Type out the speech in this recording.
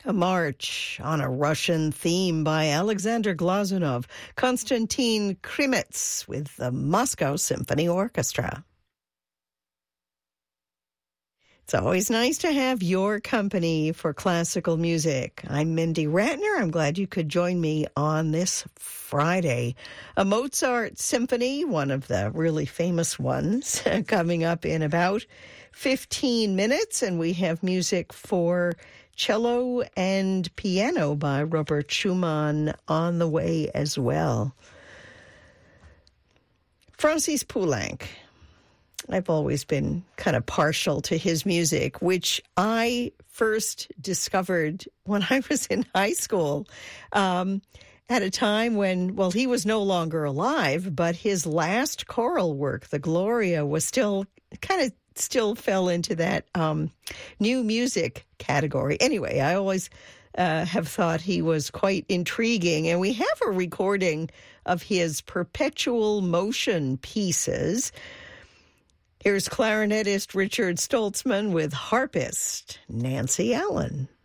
A march on a Russian theme by Alexander Glazunov, Konstantin Krimets with the Moscow Symphony Orchestra. It's always nice to have your company for classical music. I'm Mindy Ratner. I'm glad you could join me on this Friday. A Mozart symphony, one of the really famous ones, coming up in about 15 minutes. And we have music for cello and piano by Robert Schumann on the way as well. Francis Poulenc. I've always been kind of partial to his music, which I first discovered when I was in high school, at a time when, well, he was no longer alive, but his last choral work, the Gloria, was still fell into that new music category. Anyway, I always have thought he was quite intriguing, and we have a recording of his perpetual motion pieces. Here's clarinetist Richard Stoltzman with harpist Nancy Allen.